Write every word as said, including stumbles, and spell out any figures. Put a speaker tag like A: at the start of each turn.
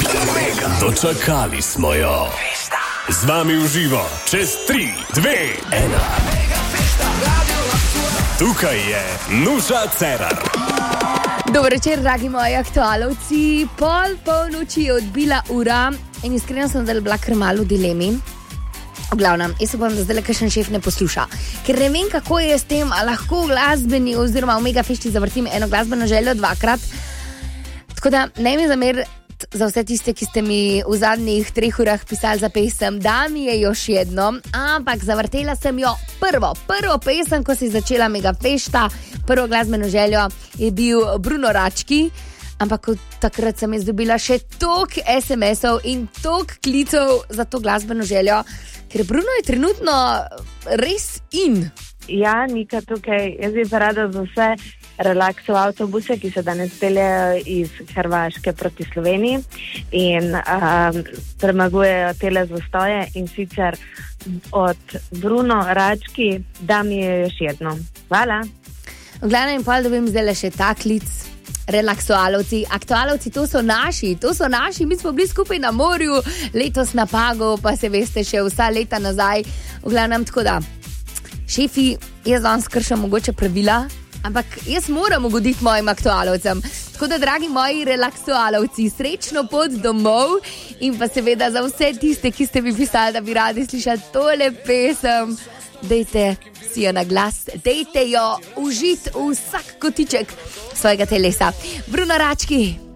A: Dočakali smo jo. Z vami v živo, čez tri, dve, ena. Tukaj je Nuša Cerar.
B: Dober večer, dragi moji aktualovci. Pol polnoči je odbila ura in iskreno sem zdaj bila kar malo v dilemi. V glavnem, jaz se bom, da zdaj le kakšen šef ne posluša. Ker ne vem, kako je s tem, a lahko glasbeni oziroma v Megafešti zavrtim eno glasbeno željo dvakrat. Tako da ne mi zamer za vse tiste, ki ste mi v zadnjih treh urah pisali za pesem, da mi je još jedno, ampak zavrtela sem jo prvo, prvo pesem, ko si začela Megafešta, prvo glasbeno željo je bil Bruno Rački, ampak takrat sem jaz dobila še toliko es em esov in toliko klicev za to glasbeno željo, ker Bruno je trenutno res in.
C: Ja, Nika tukaj, jaz bi pa rada za vse relaksov avtobuse, ki se danes peljejo iz Hrvaške proti Sloveniji in um, premagujejo tele zastoje in sicer od Bruno Rački, da mi je još jedno. Hvala.
B: V glavnem pa dobim zdaj le še ta klic. Relaksualovci, aktualovci, to so naši, to so naši, mi smo bili skupaj na morju, letos na Pagu, pa se veste še vsa leta nazaj. V glavnem tako da, šefi, jaz danes kršam mogoče pravila, ampak jaz moram ugoditi mojim aktualovcem. Tako da, dragi moji relaksualovci, srečno pot domov in pa seveda za vse tiste, ki ste mi pisali, da bi radi slišali tole pesem, dejte si jo na glas, dejte jo užit v vsak kotiček svojega telesa. Bruno Rački.